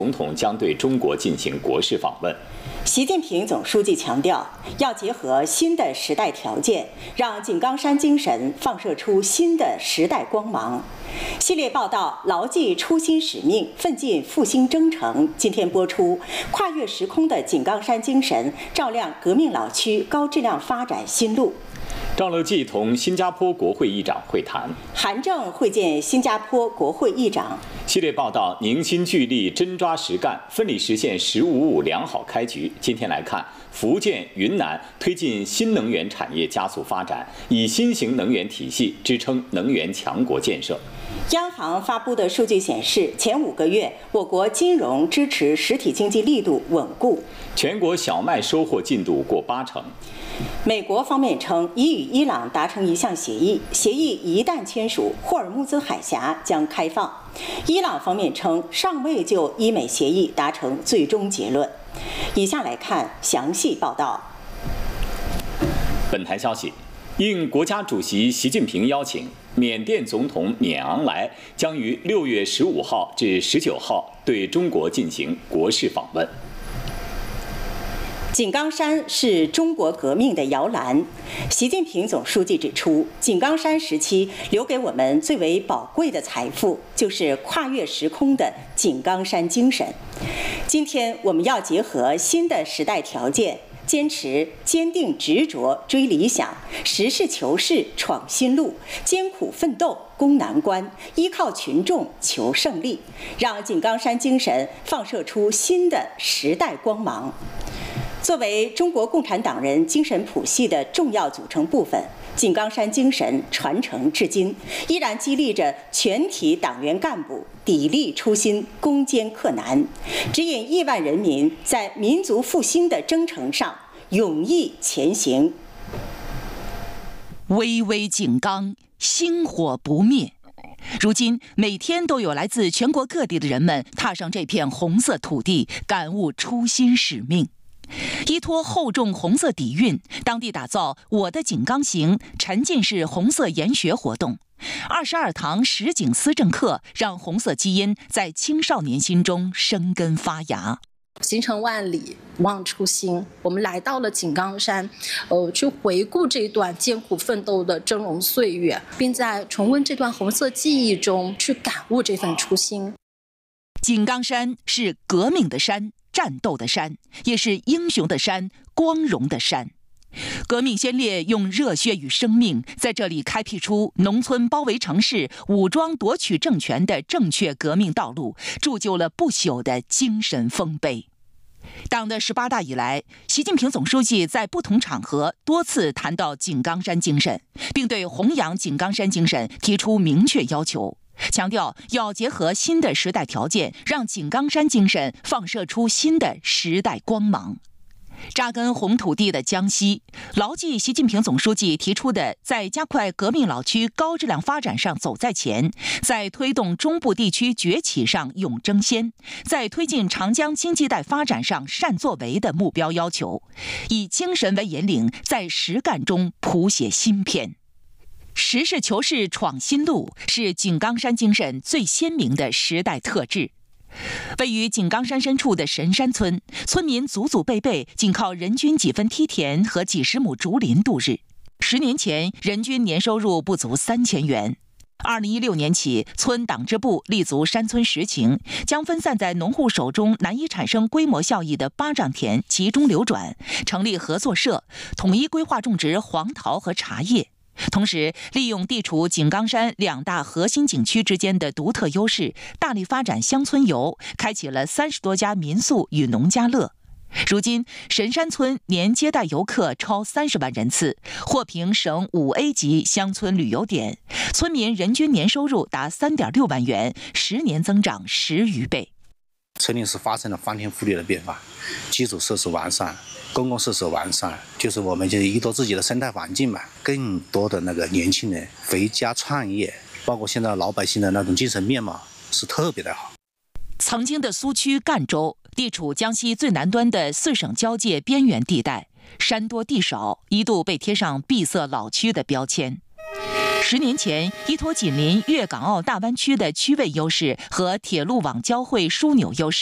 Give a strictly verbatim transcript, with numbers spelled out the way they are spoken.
总统将对中国进行国事访问。 习近平总书记强调，要结合新的时代条件，让井冈山精神放射出新的时代光芒。系列报道牢记初心使命，奋进复兴征程。今天播出，跨越时空的井冈山精神，照亮革命老区高质量发展新路。 赵乐际同新加坡国会议长会谈， 韩正会见新加坡国会议长。 系列报道凝心聚力，真抓实干，奋力实现“十五五”良好开局。今天来看，福建、云南推进新能源产业加速发展，以新型能源体系支撑能源强国建设。 央行发布的数据显示，前五个月我国金融支持实体经济力度稳固， 全国小麦收获进度过八成。 美国方面称已与伊朗达成一项协议，协议一旦签署，霍尔木兹海峡将开放。伊朗方面称尚未就伊美协议达成最终结论。以下来看详细报道。 本台消息，应国家主席习近平邀请，缅甸总统缅昂莱将于六月十五号至十九号对中国进行国事访问。 井冈山是中国革命的摇篮。习近平总书记指出，井冈山时期留给我们最为宝贵的财富，就是跨越时空的井冈山精神。今天我们要结合新的时代条件，坚持坚定执着追理想，实事求是闯新路，艰苦奋斗攻难关，依靠群众求胜利，让井冈山精神放射出新的时代光芒。作为中国共产党人精神谱系的重要组成部分，井冈山精神传承至今，依然激励着全体党员干部砥砺初心、攻坚克难，指引亿万人民在民族复兴的征程上勇毅前行。 巍巍井冈，星火不灭。如今，每天都有来自全国各地的人们踏上这片红色土地，感悟初心使命。依托厚重红色底蕴，当地打造“我的井冈行”沉浸式红色研学活动，二十二堂实景思政课，让红色基因在青少年心中生根发芽。 行程万里，望初心。我们来到了井冈山，呃，去回顾这段艰苦奋斗的峥嵘岁月，并在重温这段红色记忆中去感悟这份初心。 井冈山是革命的山，战斗的山，也是英雄的山，光荣的山。革命先烈用热血与生命在这里开辟出农村包围城市、武装夺取政权的正确革命道路，铸就了不朽的精神丰碑。党的十八大以来，习近平总书记在不同场合多次谈到井冈山精神，并对弘扬井冈山精神提出明确要求，强调要结合新的时代条件，让井冈山精神放射出新的时代光芒。扎根红土地的江西，牢记习近平总书记提出的在加快革命老区高质量发展上走在前，在推动中部地区崛起上勇争先，在推进长江经济带发展上善作为的目标要求，以精神为引领，在实干中谱写新篇。实事求是闯新路是井冈山精神最鲜明的时代特质。位于井冈山深处的神山村，村民祖祖辈辈仅靠人均几分梯田和几十亩竹林度日。十年前，人均年收入不足三千元。二零一六年起，村党支部立足山村实情，将分散在农户手中难以产生规模效益的巴掌田集中流转，成立合作社，统一规划种植黄桃和茶叶。同时，利用地处井冈山两大核心景区之间的独特优势，大力发展乡村游，开启了三十多家民宿与农家乐。如今，神山村年接待游客超三十万人次，获评省五 A 级乡村旅游点，村民人均年收入达三点六万元，十年增长十余倍。 城里是发生了翻天覆地的变化，基础设施完善，公共设施完善，就是我们就依托自己的生态环境嘛，更多的那个年轻人回家创业，包括现在老百姓的那种精神面貌是特别的好。 曾经的苏区赣州地处江西最南端的四省交界边缘地带，山多地少，一度被贴上闭塞老区的标签。十年前，依托紧邻粤港澳大湾区的区位优势和铁路网交汇枢纽优势，